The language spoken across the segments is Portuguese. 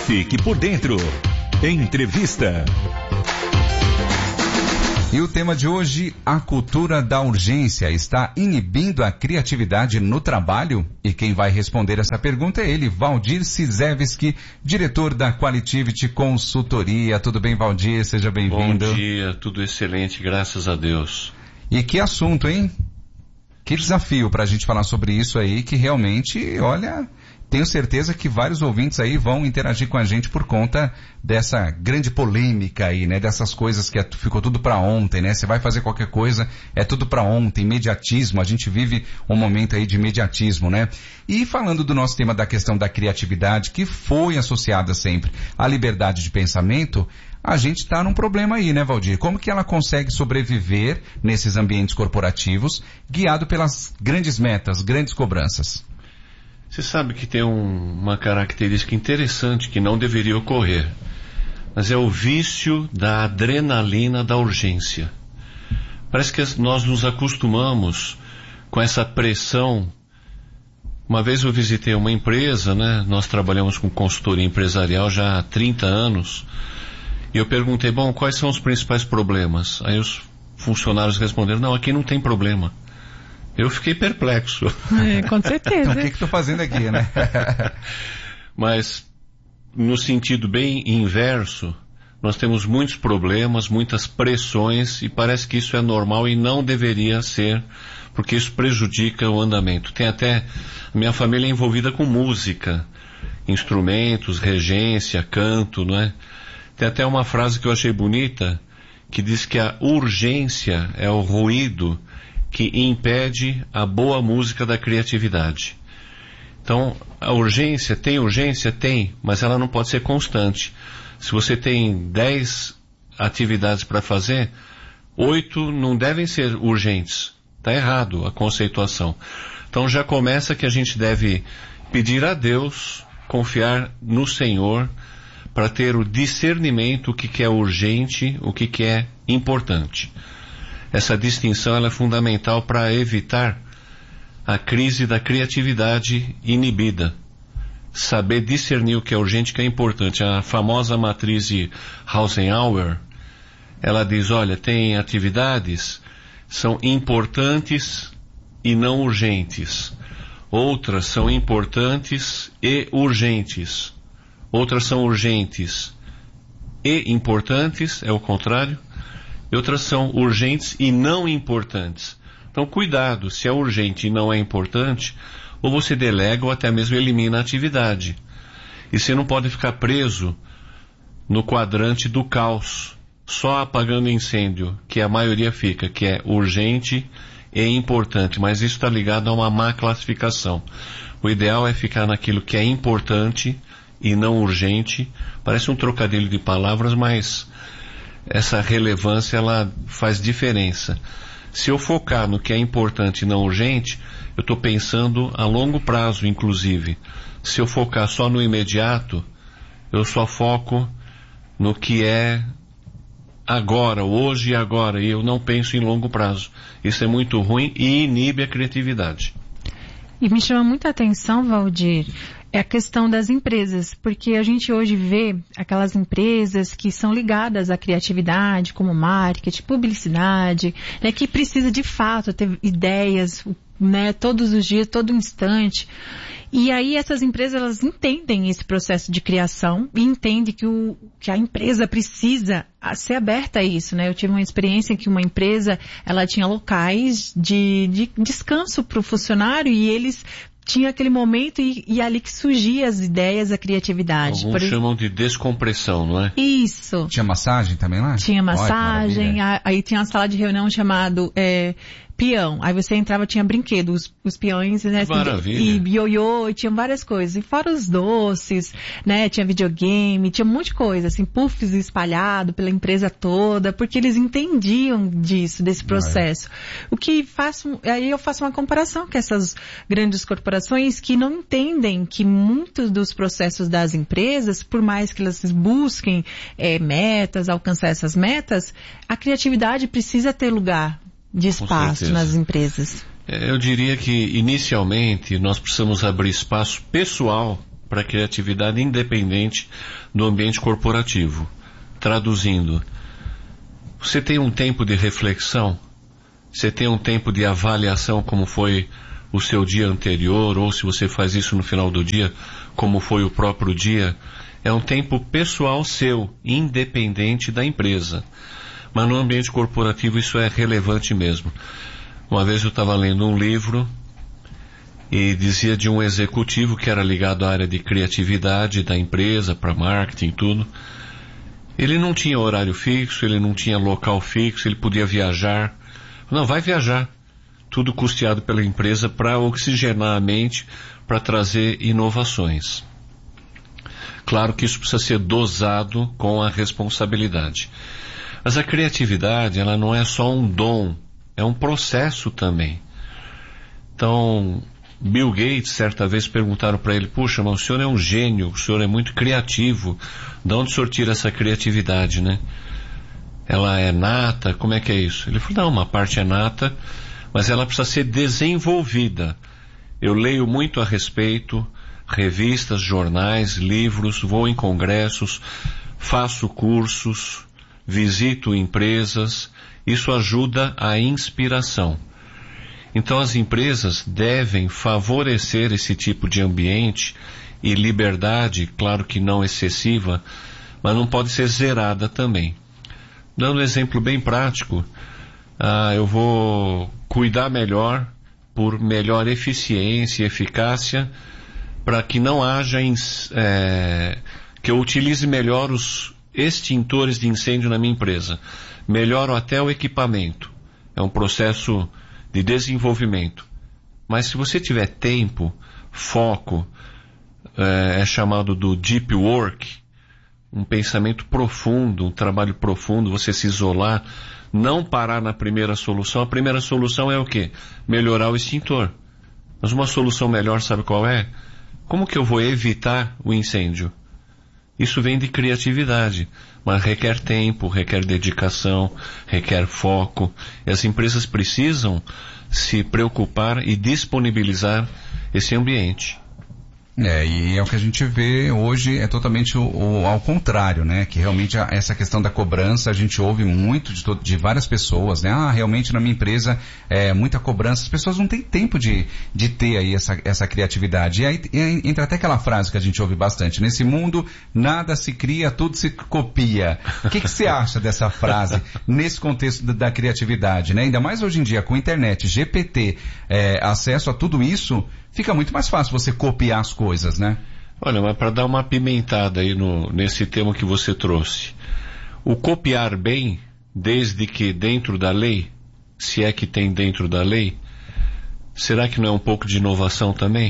Fique por dentro. Entrevista. E o tema de hoje, a cultura da urgência está inibindo a criatividade no trabalho? E quem vai responder essa pergunta é ele, Valdir Cizewski, diretor da Qualitivity Consultoria. Tudo bem, Valdir? Seja bem-vindo. Bom dia, tudo excelente, graças a Deus. E que assunto, hein? Que desafio para a gente falar sobre isso aí, que realmente, olha, tenho certeza que vários ouvintes aí vão interagir com a gente por conta dessa grande polêmica aí, né? Dessas coisas que ficou tudo para ontem, né? Você vai fazer qualquer coisa, é tudo para ontem, imediatismo. A gente vive um momento aí de imediatismo, né? E falando do nosso tema da questão da criatividade, que foi associada sempre à liberdade de pensamento, a gente está num problema aí, né, Valdir? Como que ela consegue sobreviver nesses ambientes corporativos, guiado pelas grandes metas, grandes cobranças? Você sabe que tem uma característica interessante que não deveria ocorrer, mas é o vício da adrenalina da urgência. Parece que nós nos acostumamos com essa pressão. Uma vez eu visitei uma empresa, né? Nós trabalhamos com consultoria empresarial já há 30 anos, e eu perguntei, quais são os principais problemas? Aí os funcionários responderam, não, aqui não tem problema. Eu fiquei perplexo. Com certeza. Então, o que estou fazendo aqui, né? Mas, no sentido bem inverso, nós temos muitos problemas, muitas pressões, e parece que isso é normal e não deveria ser, porque isso prejudica o andamento. Tem até, a minha família é envolvida com música, instrumentos, regência, canto, não é? Tem até uma frase que eu achei bonita, que diz que a urgência é o ruído que impede a boa música da criatividade. Então, a urgência, tem, mas ela não pode ser constante. Se você tem 10 atividades para fazer, 8 não devem ser urgentes. Está errado a conceituação. Então já começa que a gente deve pedir a Deus, confiar no Senhor, para ter o discernimento, o que é urgente, o que é importante. Essa distinção ela é fundamental para evitar a crise da criatividade inibida. Saber discernir o que é urgente e o que é importante. A famosa matriz de Eisenhower, ela diz, olha, tem atividades, são importantes e não urgentes. Outras são importantes e urgentes. Outras são urgentes e importantes, é o contrário. E outras são urgentes e não importantes. Então, cuidado, se é urgente e não é importante, ou você delega ou até mesmo elimina a atividade. E você não pode ficar preso no quadrante do caos, só apagando incêndio, que a maioria fica, que é urgente e importante, mas isso está ligado a uma má classificação. O ideal é ficar naquilo que é importante e não urgente. Parece um trocadilho de palavras, mas essa relevância ela faz diferença. Se eu focar no que é importante e não urgente, eu estou pensando a longo prazo, inclusive. Se eu focar só no imediato, eu só foco no que é agora, hoje e agora, e eu não penso em longo prazo. Isso é muito ruim e inibe a criatividade. E me chama muita atenção, Valdir, é a questão das empresas, porque a gente hoje vê aquelas empresas que são ligadas à criatividade, como marketing, publicidade, né, que precisa de fato ter ideias, né, todos os dias, todo instante. E aí essas empresas, elas entendem esse processo de criação e entendem que a empresa precisa ser aberta a isso, né? Eu tive uma experiência que uma empresa, ela tinha locais de descanso para o funcionário e eles tinha aquele momento e ali que surgia as ideias, a criatividade. Alguns chamam de descompressão, não é? Isso. Tinha massagem também lá? Tinha massagem, aí tinha uma sala de reunião chamado peão. Aí você entrava, tinha brinquedos, os peões, né? Maravilha. E ioiô, e tinha várias coisas. E fora os doces, né? Tinha videogame, tinha um monte de coisa, assim, puffs espalhado pela empresa toda, porque eles entendiam disso, desse processo. O que aí eu faço uma comparação com essas grandes corporações que não entendem que muitos dos processos das empresas, por mais que elas busquem metas, alcançar essas metas, a criatividade precisa ter lugar de espaço nas empresas. Eu diria que, inicialmente, nós precisamos abrir espaço pessoal para a criatividade independente do ambiente corporativo. Traduzindo, você tem um tempo de reflexão, você tem um tempo de avaliação como foi o seu dia anterior, ou se você faz isso no final do dia, como foi o próprio dia. É um tempo pessoal seu, independente da empresa. Mas no ambiente corporativo isso é relevante mesmo. Uma vez eu estava lendo um livro e dizia de um executivo que era ligado à área de criatividade da empresa, para marketing e tudo. Ele não tinha horário fixo, ele não tinha local fixo, ele podia viajar. Não, vai viajar. Tudo custeado pela empresa para oxigenar a mente, para trazer inovações. Claro que isso precisa ser dosado com a responsabilidade. Mas a criatividade, ela não é só um dom, é um processo também. Então, Bill Gates, certa vez perguntaram para ele, puxa, mas o senhor é um gênio, o senhor é muito criativo, de onde o senhor tira essa criatividade, né? Ela é nata, como é que é isso? Ele falou, não, uma parte é nata, mas ela precisa ser desenvolvida. Eu leio muito a respeito, revistas, jornais, livros, vou em congressos, faço cursos, visito empresas, isso ajuda a inspiração. Então as empresas devem favorecer esse tipo de ambiente e liberdade, claro que não excessiva, mas não pode ser zerada também. Dando um exemplo bem prático, eu vou cuidar melhor, por melhor eficiência e eficácia, para que não haja, que eu utilize melhor os extintores de incêndio na minha empresa. Melhoro até o equipamento. É um processo de desenvolvimento. Mas se você tiver tempo, foco, é chamado do deep work, um pensamento profundo, um trabalho profundo, você se isolar, não parar na primeira solução. A primeira solução é o quê? Melhorar o extintor. Mas uma solução melhor, sabe qual é? Como que eu vou evitar o incêndio? Isso vem de criatividade, mas requer tempo, requer dedicação, requer foco. E as empresas precisam se preocupar e disponibilizar esse ambiente. E é o que a gente vê hoje, é totalmente ao contrário, né? Que realmente essa questão da cobrança, a gente ouve muito de várias pessoas, né? Realmente na minha empresa é muita cobrança, as pessoas não têm tempo de ter aí essa criatividade. E aí entra até aquela frase que a gente ouve bastante, nesse mundo nada se cria, tudo se copia. O que você acha dessa frase nesse contexto da criatividade, né? Ainda mais hoje em dia com internet, GPT, acesso a tudo isso, fica muito mais fácil você copiar as coisas, né? Olha, mas para dar uma apimentada aí nesse tema que você trouxe, o copiar bem, desde que dentro da lei, se é que tem dentro da lei, será que não é um pouco de inovação também?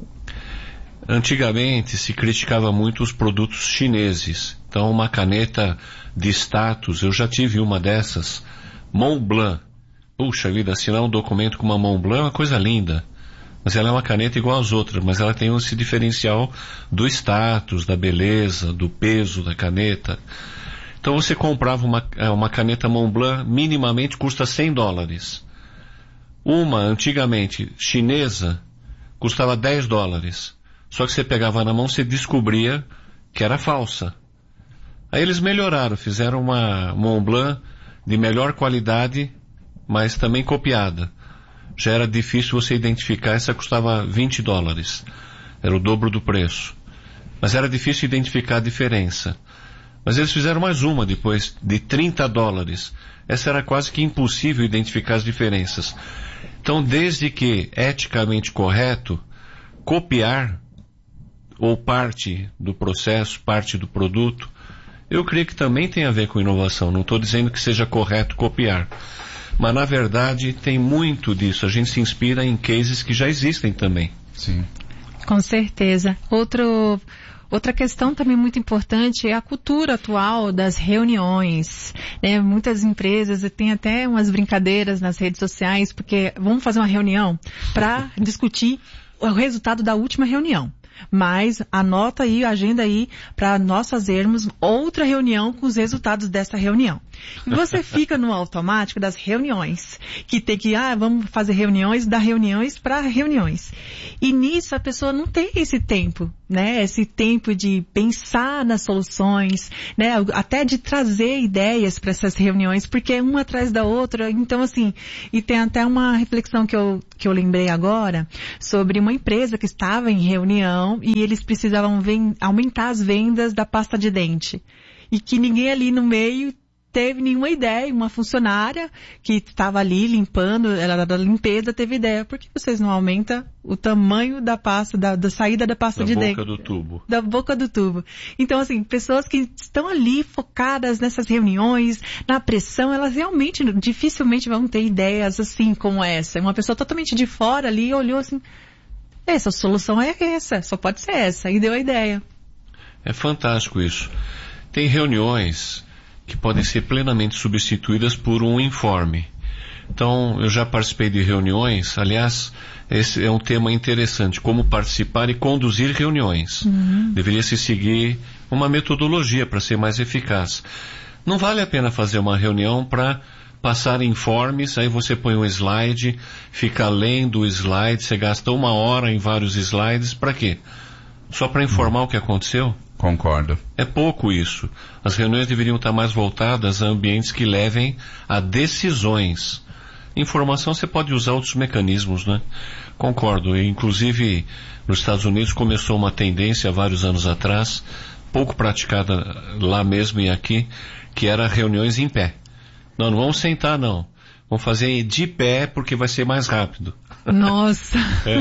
Antigamente se criticava muito os produtos chineses. Então uma caneta de status, eu já tive uma dessas, Montblanc. Puxa vida, assinar um documento com uma Montblanc é uma coisa linda. Mas ela é uma caneta igual às outras, mas ela tem esse diferencial do status, da beleza, do peso da caneta. Então você comprava uma caneta Montblanc, minimamente custa $100. Uma, antigamente, chinesa, custava $10. Só que você pegava na mão, você descobria que era falsa. Aí eles melhoraram, fizeram uma Montblanc de melhor qualidade, mas também copiada. Já era difícil você identificar, essa custava $20. Era o dobro do preço. Mas era difícil identificar a diferença. Mas eles fizeram mais uma depois, de $30. Essa era quase que impossível identificar as diferenças. Então, desde que eticamente correto, copiar, ou parte do processo, parte do produto, eu creio que também tem a ver com inovação. Não estou dizendo que seja correto copiar. Mas, na verdade, tem muito disso. A gente se inspira em cases que já existem também. Sim. Com certeza. Outra questão também muito importante é a cultura atual das reuniões, né? Muitas empresas têm até umas brincadeiras nas redes sociais, porque vamos fazer uma reunião para discutir o resultado da última reunião. Mas anota aí, agenda aí, para nós fazermos outra reunião com os resultados dessa reunião. E você fica no automático das reuniões, que tem que, vamos fazer reuniões, dar reuniões para reuniões. E nisso a pessoa não tem esse tempo, né? Esse tempo de pensar nas soluções, né? Até de trazer ideias para essas reuniões, porque é uma atrás da outra. Então, assim, e tem até uma reflexão que eu lembrei agora sobre uma empresa que estava em reunião e eles precisavam aumentar as vendas da pasta de dente. E que ninguém ali no meio teve nenhuma ideia. Uma funcionária que estava ali limpando, ela era da limpeza, teve ideia. Por que vocês não aumentam o tamanho da pasta, da saída da pasta de dente? Da boca do tubo. Da boca do tubo. Então, assim, pessoas que estão ali focadas nessas reuniões, na pressão, elas realmente, dificilmente vão ter ideias assim como essa. Uma pessoa totalmente de fora ali olhou assim, essa solução é essa, só pode ser essa, e deu a ideia. É fantástico isso. Tem reuniões que podem ser plenamente substituídas por um informe. Então, eu já participei de reuniões, aliás, esse é um tema interessante, como participar e conduzir reuniões. Deveria se seguir uma metodologia para ser mais eficaz. Não vale a pena fazer uma reunião para passar informes, aí você põe um slide, fica lendo o slide, você gasta 1 hora em vários slides, para quê? Só para informar o que aconteceu? Concordo. É pouco isso. As reuniões deveriam estar mais voltadas a ambientes que levem a decisões. Informação você pode usar outros mecanismos, né? Concordo. E, inclusive, nos Estados Unidos começou uma tendência há vários anos atrás, pouco praticada lá mesmo e aqui, que era reuniões em pé. Não vamos sentar, não. Vamos fazer de pé porque vai ser mais rápido. Nossa!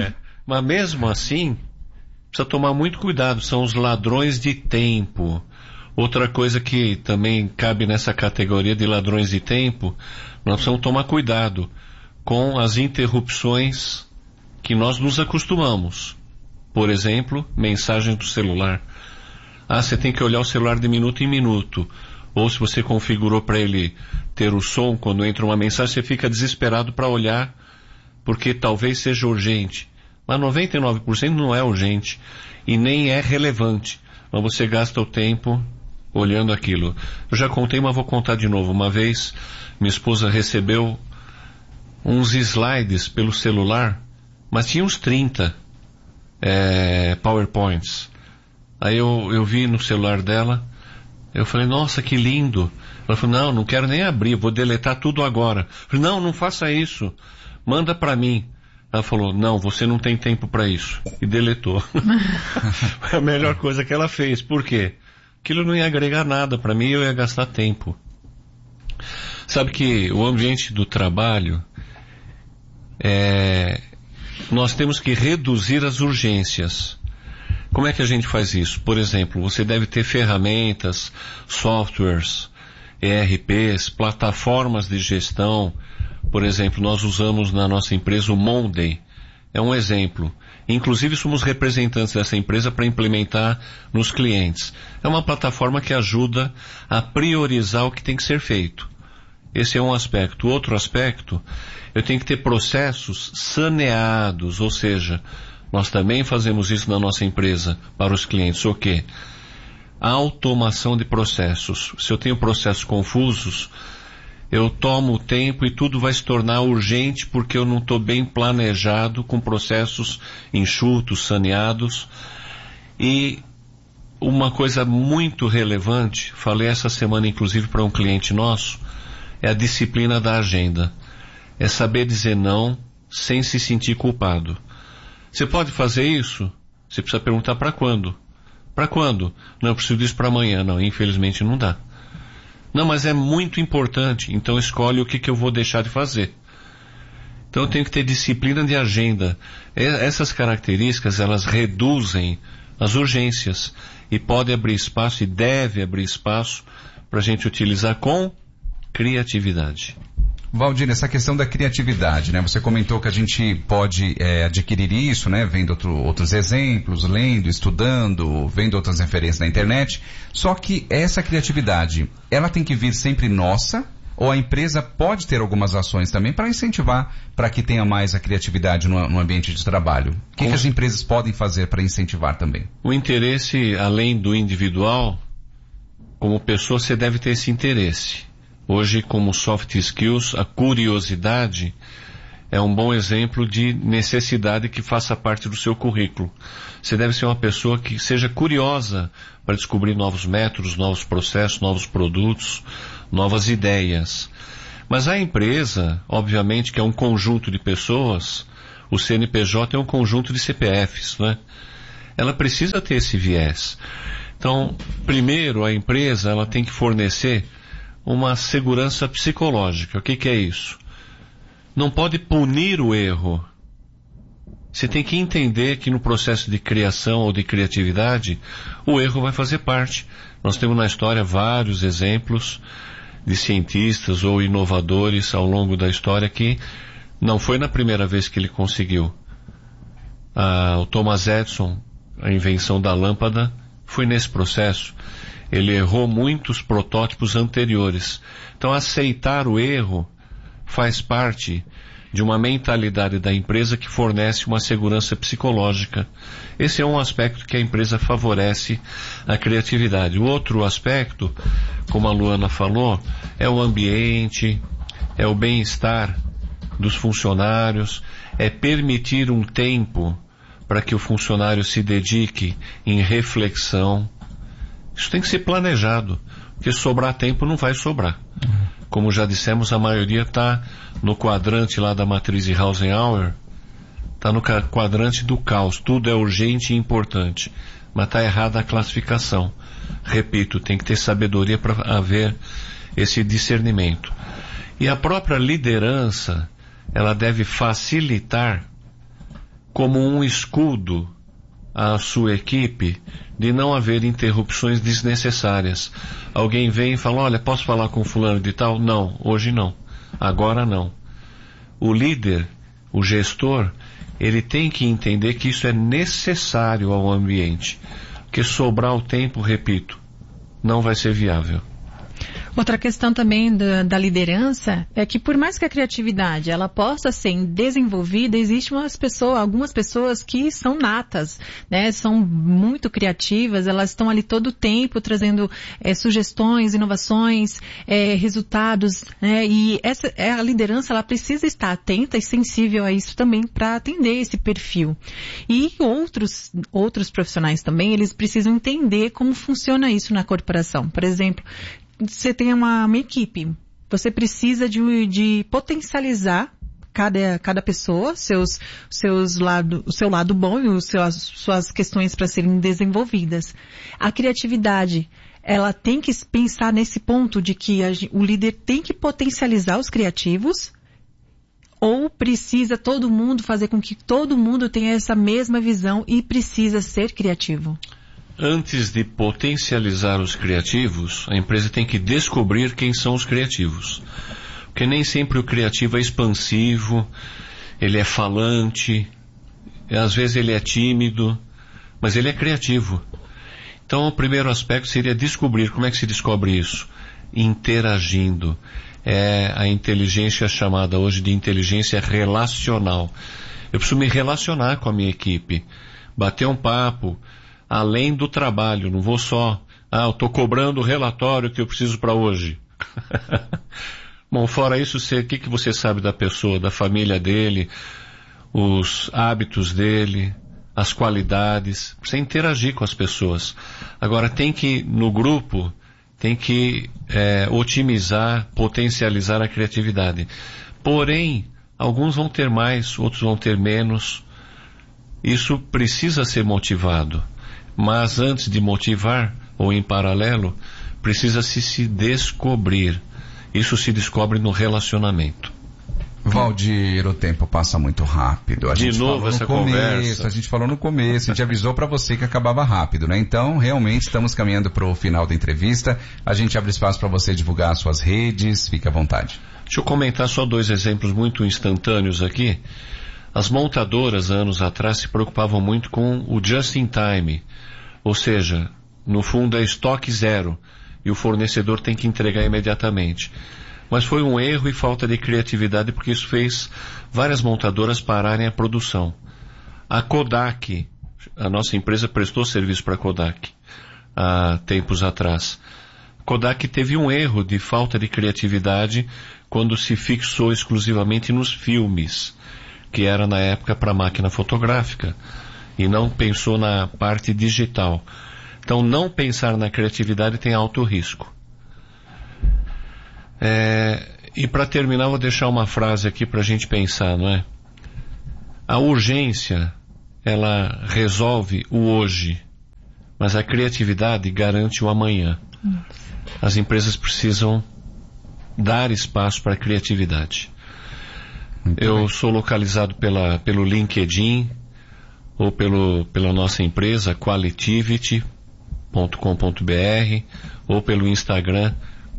Mas mesmo assim, precisa tomar muito cuidado, são os ladrões de tempo. Outra coisa que também cabe nessa categoria de ladrões de tempo, nós precisamos tomar cuidado com as interrupções que nós nos acostumamos. Por exemplo, mensagens do celular. Você tem que olhar o celular de minuto em minuto. Ou se você configurou para ele ter o som quando entra uma mensagem, você fica desesperado para olhar, porque talvez seja urgente. Mas 99% não é urgente e nem é relevante. Mas você gasta o tempo olhando aquilo. Eu já contei, mas vou contar de novo. Uma vez, minha esposa recebeu uns slides pelo celular, mas tinha uns 30 PowerPoints. Aí eu vi no celular dela, eu falei, nossa, que lindo. Ela falou, não quero nem abrir, vou deletar tudo agora. Eu falei, não faça isso, manda para mim. Ela falou, não, você não tem tempo para isso. E deletou. Foi a melhor coisa que ela fez. Por quê? Aquilo não ia agregar nada para mim, eu ia gastar tempo. Sabe que o ambiente do trabalho, nós temos que reduzir as urgências. Como é que a gente faz isso? Por exemplo, você deve ter ferramentas, softwares, ERPs, plataformas de gestão. Por exemplo, nós usamos na nossa empresa o Monday. É um exemplo. Inclusive, somos representantes dessa empresa para implementar nos clientes. É uma plataforma que ajuda a priorizar o que tem que ser feito. Esse é um aspecto. Outro aspecto, eu tenho que ter processos saneados, ou seja, nós também fazemos isso na nossa empresa para os clientes. O quê? A automação de processos. Se eu tenho processos confusos, eu tomo o tempo e tudo vai se tornar urgente porque eu não estou bem planejado, com processos enxutos, saneados. E uma coisa muito relevante, falei essa semana inclusive para um cliente nosso, é a disciplina da agenda. É saber dizer não sem se sentir culpado. Você pode fazer isso? Você precisa perguntar para quando? Para quando? Não, eu preciso disso para amanhã. Não, infelizmente não dá. Não, mas é muito importante, então escolhe o que eu vou deixar de fazer. Então eu tenho que ter disciplina de agenda. Essas características, elas reduzem as urgências e pode abrir espaço e deve abrir espaço para a gente utilizar com criatividade. Valdir, essa questão da criatividade, né? Você comentou que a gente pode adquirir isso, né? Vendo outros exemplos, lendo, estudando, vendo outras referências na internet. Só que essa criatividade, ela tem que vir sempre nossa, ou a empresa pode ter algumas ações também para incentivar, para que tenha mais a criatividade no ambiente de trabalho? O que as empresas podem fazer para incentivar também? O interesse, além do individual, como pessoa, você deve ter esse interesse. Hoje, como soft skills, a curiosidade é um bom exemplo de necessidade que faça parte do seu currículo. Você deve ser uma pessoa que seja curiosa para descobrir novos métodos, novos processos, novos produtos, novas ideias. Mas a empresa, obviamente, que é um conjunto de pessoas, o CNPJ é um conjunto de CPFs, né? Ela precisa ter esse viés. Então, primeiro, a empresa ela tem que fornecer uma segurança psicológica. O que é isso? Não pode punir o erro. Você tem que entender que no processo de criação ou de criatividade, o erro vai fazer parte. Nós temos na história vários exemplos de cientistas ou inovadores ao longo da história que não foi na primeira vez que ele conseguiu. O Thomas Edison, a invenção da lâmpada, foi nesse processo. Ele errou muitos protótipos anteriores. Então, aceitar o erro faz parte de uma mentalidade da empresa que fornece uma segurança psicológica. Esse é um aspecto que a empresa favorece a criatividade. O outro aspecto, como a Luana falou, é o ambiente, é o bem-estar dos funcionários, é permitir um tempo para que o funcionário se dedique em reflexão. Isso tem que ser planejado, porque sobrar tempo não vai sobrar. Como já dissemos, a maioria está no quadrante lá da matriz de Eisenhower, está no quadrante do caos, tudo é urgente e importante, mas está errada a classificação. Repito, tem que ter sabedoria para haver esse discernimento. E a própria liderança, ela deve facilitar como um escudo à sua equipe de não haver interrupções desnecessárias. Alguém vem e fala, olha, posso falar com fulano de tal? Não, hoje não. Agora não. O líder, o gestor, ele tem que entender que isso é necessário ao ambiente. Porque sobrar o tempo, repito, não vai ser viável. Outra questão também da liderança é que por mais que a criatividade ela possa ser desenvolvida, existem algumas pessoas que são natas, né? São muito criativas, elas estão ali todo o tempo trazendo sugestões, inovações, resultados, né? E a liderança ela precisa estar atenta e sensível a isso também para atender esse perfil. E outros profissionais também, eles precisam entender como funciona isso na corporação. Por exemplo, você tem uma equipe, você precisa de potencializar cada pessoa, o seu lado bom e suas questões para serem desenvolvidas. A criatividade, ela tem que pensar nesse ponto de que o líder tem que potencializar os criativos, ou precisa todo mundo fazer com que todo mundo tenha essa mesma visão e precisa ser criativo? Antes de potencializar os criativos, a empresa tem que descobrir quem são os criativos. Porque nem sempre o criativo é expansivo, ele é falante, às vezes ele é tímido, mas ele é criativo. Então o primeiro aspecto seria descobrir. Como é que se descobre isso? Interagindo. É a inteligência chamada hoje de inteligência relacional. Eu preciso me relacionar com a minha equipe, bater um papo, além do trabalho, não vou só, eu estou cobrando o relatório que eu preciso para hoje. Bom, fora isso, o que você sabe da pessoa, da família dele, os hábitos dele, as qualidades, precisa interagir com as pessoas. Agora no grupo, tem que otimizar, potencializar a criatividade. Porém, alguns vão ter mais, outros vão ter menos. Isso precisa ser motivado. Mas antes de motivar, ou em paralelo, precisa-se se descobrir. Isso se descobre no relacionamento. Valdir, o tempo passa muito rápido. A gente falou no começo, a gente falou no começo, a gente avisou para você que acabava rápido, né? Então, realmente, estamos caminhando para o final da entrevista. A gente abre espaço para você divulgar as suas redes, fique à vontade. Deixa eu comentar só 2 exemplos muito instantâneos aqui. As montadoras, anos atrás, se preocupavam muito com o just in time. Ou seja, no fundo é estoque zero e o fornecedor tem que entregar imediatamente. Mas foi um erro e falta de criatividade, porque isso fez várias montadoras pararem a produção. A Kodak, a nossa empresa prestou serviço para a Kodak há tempos atrás. Kodak teve um erro de falta de criatividade quando se fixou exclusivamente nos filmes, que era na época para máquina fotográfica, e não pensou na parte digital. Então, não pensar na criatividade tem alto risco. E para terminar, vou deixar uma frase aqui para a gente pensar, não é? A urgência, ela resolve o hoje, mas a criatividade garante o amanhã. As empresas precisam dar espaço para a criatividade. Eu sou localizado pelo LinkedIn ou pela nossa empresa, qualitivity.com.br, ou pelo Instagram,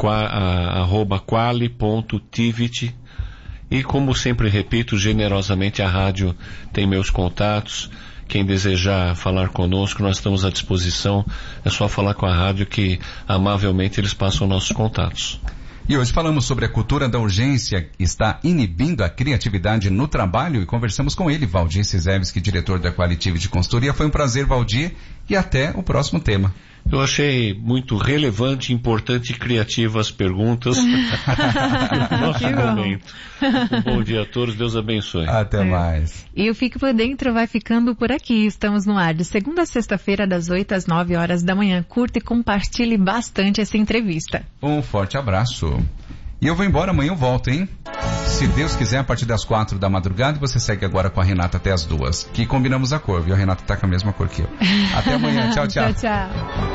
@quali.tivity. E como sempre repito, generosamente a rádio tem meus contatos. Quem desejar falar conosco, nós estamos à disposição. É só falar com a rádio que amavelmente eles passam nossos contatos. E hoje falamos sobre a cultura da urgência que está inibindo a criatividade no trabalho e conversamos com ele, Valdir Cizewski, diretor da Qualitivity Consultoria. Foi um prazer, Valdir, e até o próximo tema. Eu achei muito relevante, importante e criativa as perguntas do nosso momento. Um bom dia a todos, Deus abençoe. Até mais. E o Fique por Dentro vai ficando por aqui. Estamos no ar de segunda a sexta-feira, das 8 às 9 horas da manhã. Curta e compartilhe bastante essa entrevista. Um forte abraço. E eu vou embora, amanhã eu volto, hein? Se Deus quiser, a partir das 4 da madrugada, e você segue agora com a Renata até as 2. Que combinamos a cor, viu? A Renata tá com a mesma cor que eu. Até amanhã, tchau, tchau. Tchau, tchau.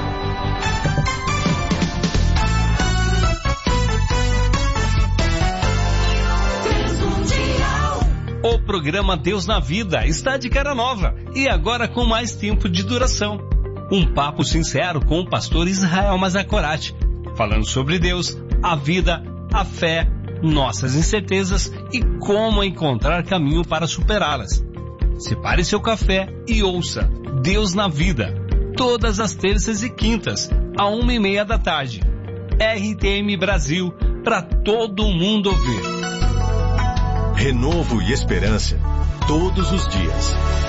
O programa Deus na Vida está de cara nova e agora com mais tempo de duração. Um papo sincero com o pastor Israel Mazakorati, falando sobre Deus, a vida, a fé, nossas incertezas e como encontrar caminho para superá-las. Separe seu café e ouça Deus na Vida, todas as terças e quintas, à 1:30 da tarde. RTM Brasil, para todo mundo ouvir. Renovo e esperança, todos os dias.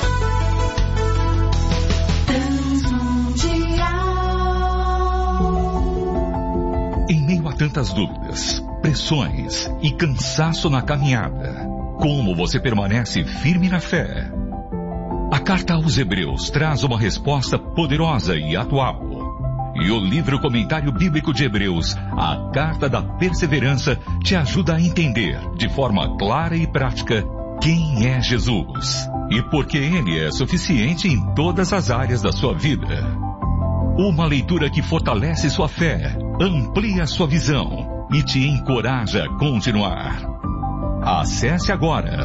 Em meio a tantas dúvidas, pressões e cansaço na caminhada, como você permanece firme na fé? A carta aos Hebreus traz uma resposta poderosa e atual. E o livro Comentário Bíblico de Hebreus, a Carta da Perseverança, te ajuda a entender, de forma clara e prática, quem é Jesus e por que Ele é suficiente em todas as áreas da sua vida. Uma leitura que fortalece sua fé, amplia sua visão e te encoraja a continuar. Acesse agora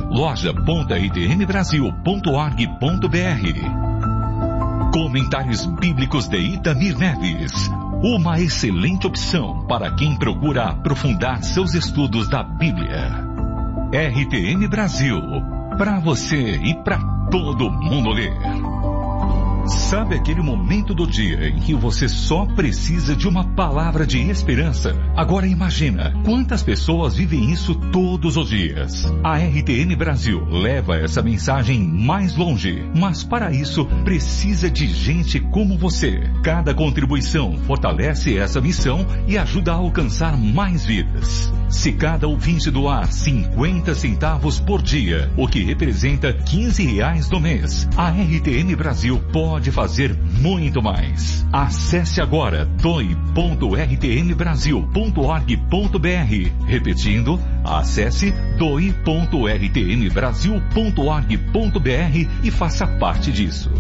loja.itmbrasil.org.br. Comentários Bíblicos de Itamir Neves. Uma excelente opção para quem procura aprofundar seus estudos da Bíblia. RTM Brasil. Para você e para todo mundo ler. Sabe aquele momento do dia em que você só precisa de uma palavra de esperança? Agora imagina, quantas pessoas vivem isso todos os dias? A RTM Brasil leva essa mensagem mais longe, mas para isso precisa de gente como você. Cada contribuição fortalece essa missão e ajuda a alcançar mais vidas. Se cada ouvinte doar 50 centavos por dia, o que representa R$15 no mês, a RTM Brasil pode fazer muito mais. Acesse agora doe.rtmbrasil.org.br. Repetindo, acesse doe.rtmbrasil.org.br e faça parte disso.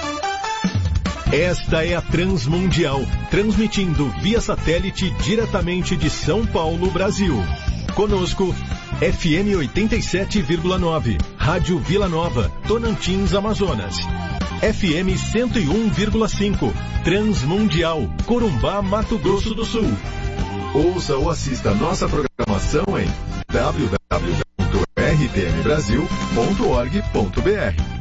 Esta é a Transmundial, transmitindo via satélite diretamente de São Paulo, Brasil. Conosco, FM 87,9, Rádio Vila Nova, Tonantins, Amazonas. FM 101,5, Transmundial, Corumbá, Mato Grosso do Sul. Ouça ou assista nossa programação em www.rtmbrasil.org.br.